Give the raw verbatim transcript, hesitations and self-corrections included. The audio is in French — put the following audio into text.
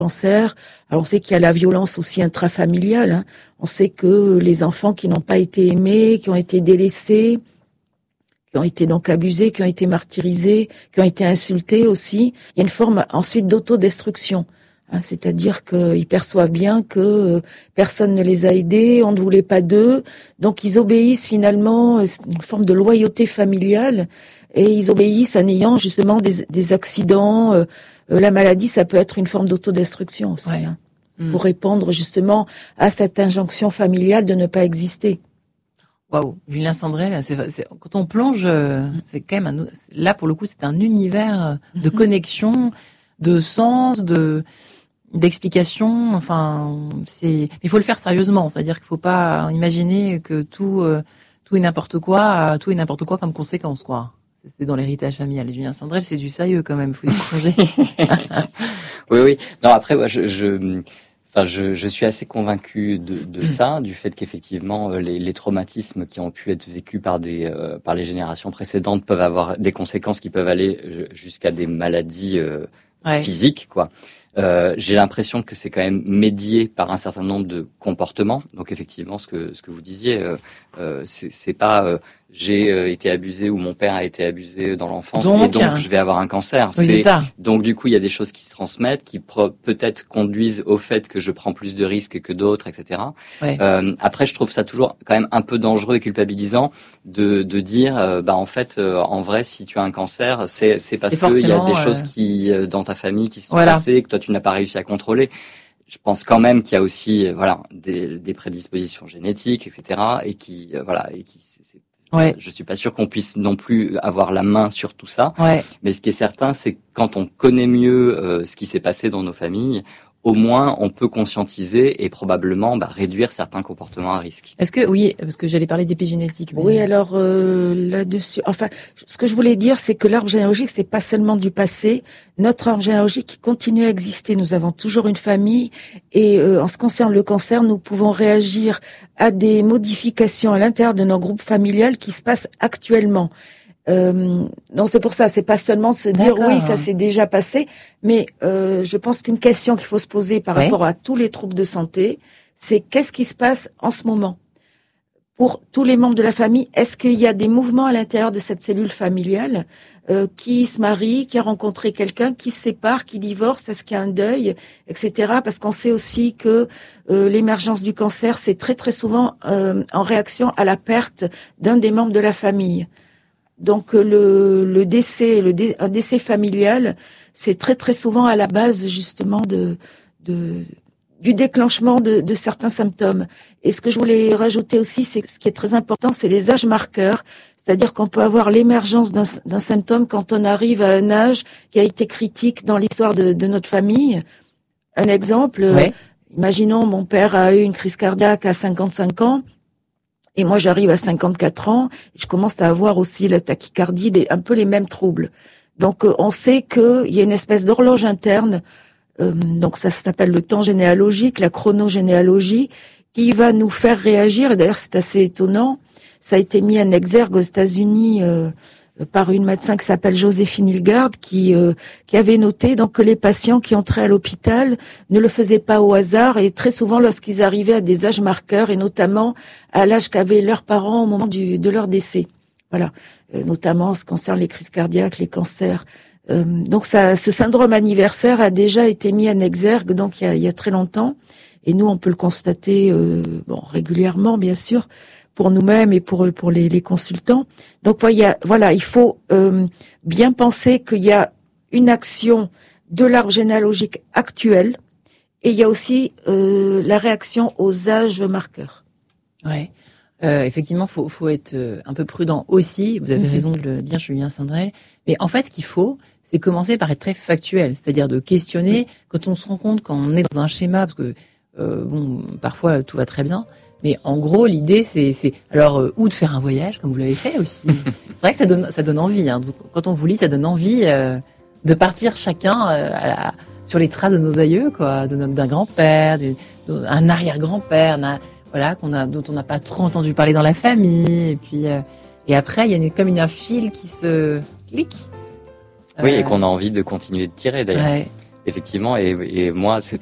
cancer. Alors on sait qu'il y a la violence aussi intrafamiliale. Hein. On sait que les enfants qui n'ont pas été aimés, qui ont été délaissés, qui ont été donc abusés, qui ont été martyrisés, qui ont été insultés aussi, il y a une forme ensuite d'autodestruction. Hein, c'est-à-dire qu'ils perçoivent bien que euh, personne ne les a aidés, on ne voulait pas d'eux, donc ils obéissent finalement, c'est une forme de loyauté familiale, et ils obéissent en ayant justement des, des accidents. Euh, la maladie, ça peut être une forme d'autodestruction aussi, ouais. hein, mmh. pour répondre justement à cette injonction familiale de ne pas exister. Waouh, Julien Sandrel, c'est, c'est, quand on plonge, c'est quand même un, là pour le coup, c'est un univers de mmh. connexion, de sens, de d'explication. Enfin, c'est, il faut le faire sérieusement. C'est-à-dire qu'il faut pas imaginer que tout, euh, tout et n'importe quoi, tout et n'importe quoi comme conséquence, quoi. C'est dans l'héritage familial. Julien Sandrel, c'est du sérieux quand même. Faut s'y plonger. oui, oui. Non, après, moi, je, je, enfin, je, je suis assez convaincu de, de ça, du fait qu'effectivement, les, les traumatismes qui ont pu être vécus par des, euh, par les générations précédentes peuvent avoir des conséquences qui peuvent aller jusqu'à des maladies euh, ouais. physiques, quoi. Euh, j'ai l'impression que c'est quand même médié par un certain nombre de comportements. Donc effectivement, ce que ce que vous disiez, euh, euh, c'est, c'est pas euh, j'ai euh, été abusé ou mon père a été abusé dans l'enfance donc, et donc hein. je vais avoir un cancer. Oui, c'est, c'est ça. Donc du coup, il y a des choses qui se transmettent, qui pro- peut-être conduisent au fait que je prends plus de risques que d'autres, et cetera. Ouais. Euh, après, je trouve ça toujours quand même un peu dangereux et culpabilisant de de dire, euh, bah en fait, euh, en vrai, si tu as un cancer, c'est c'est parce que il y a des euh... choses qui euh, dans ta famille qui se sont voilà. passées que toi tu n'as pas réussi à contrôler. Je pense quand même qu'il y a aussi, euh, voilà, des, des prédispositions génétiques, et cetera. Et qui, euh, voilà, et qui, c'est, c'est, ouais. je suis pas sûr qu'on puisse non plus avoir la main sur tout ça. Ouais. Mais ce qui est certain, c'est que quand on connaît mieux euh, ce qui s'est passé dans nos familles, au moins on peut conscientiser et probablement bah, réduire certains comportements à risque. Est-ce que oui, parce que j'allais parler d'épigénétique. Mais... Oui, alors euh, là-dessus, enfin, ce que je voulais dire, c'est que l'arbre généalogique, c'est pas seulement du passé. Notre arbre généalogique continue à exister. Nous avons toujours une famille, et euh, en ce qui concerne le cancer, nous pouvons réagir à des modifications à l'intérieur de nos groupes familiales qui se passent actuellement. Euh, non, c'est pour ça, c'est pas seulement se dire D'accord. oui, ça s'est déjà passé, mais euh, je pense qu'une question qu'il faut se poser par ouais. rapport à tous les troubles de santé, c'est qu'est-ce qui se passe en ce moment pour tous les membres de la famille. Est-ce qu'il y a des mouvements à l'intérieur de cette cellule familiale euh, qui se marie, qui a rencontré quelqu'un, qui se sépare, qui divorce, est-ce qu'il y a un deuil, et cetera. Parce qu'on sait aussi que euh, l'émergence du cancer, c'est très très souvent euh, en réaction à la perte d'un des membres de la famille. Donc le, le décès, le dé, un décès familial, c'est très très souvent à la base justement de, de du déclenchement de, de certains symptômes. Et ce que je voulais rajouter aussi, c'est que ce qui est très important, c'est les âges marqueurs. C'est-à-dire qu'on peut avoir l'émergence d'un, d'un symptôme quand on arrive à un âge qui a été critique dans l'histoire de, de notre famille. Un exemple, ouais. imaginons mon père a eu une crise cardiaque à cinquante-cinq ans. Et moi, j'arrive à cinquante-quatre ans, je commence à avoir aussi la tachycardie, des, un peu les mêmes troubles. Donc, euh, on sait qu'il y a une espèce d'horloge interne, euh, donc ça s'appelle le temps généalogique, la chronogénéalogie, qui va nous faire réagir. Et d'ailleurs, c'est assez étonnant. Ça a été mis en exergue aux États-Unis euh, par une médecin qui s'appelle Joséphine Hilgard, qui euh, qui avait noté donc que les patients qui entraient à l'hôpital ne le faisaient pas au hasard, et très souvent lorsqu'ils arrivaient à des âges marqueurs, et notamment à l'âge qu'avaient leurs parents au moment du, de leur décès. Voilà, euh, notamment en ce qui concerne les crises cardiaques, les cancers. Euh, donc ça, ce syndrome anniversaire a déjà été mis en exergue donc il y a, il y a très longtemps, et nous on peut le constater euh, bon régulièrement bien sûr, pour nous-mêmes et pour pour les, les consultants. Donc voilà, voilà, il faut euh, bien penser qu'il y a une action de l'arbre généalogique actuel, et il y a aussi euh, la réaction aux âges marqueurs. Ouais, euh, effectivement, faut faut être un peu prudent aussi. Vous avez mmh. raison de le dire, Julien Sandrel. Mais en fait, ce qu'il faut, c'est commencer par être très factuel, c'est-à-dire de questionner mmh. quand on se rend compte, quand on est dans un schéma, parce que euh, bon, parfois tout va très bien. Mais en gros, l'idée, c'est, c'est alors euh, ou de faire un voyage, comme vous l'avez fait aussi. C'est vrai que ça donne, ça donne envie. Hein. Quand on vous lit, ça donne envie euh, de partir chacun euh, à la, sur les traces de nos aïeux, quoi, de notre, d'un grand-père, d'un arrière-grand-père, d'un, voilà, qu'on a, dont on n'a pas trop entendu parler dans la famille. Et puis, euh, et après, il y a une, comme une, un fil qui se clique. Oui, euh, et qu'on a envie de continuer de tirer d'ailleurs. Ouais. effectivement, et, et moi, c'est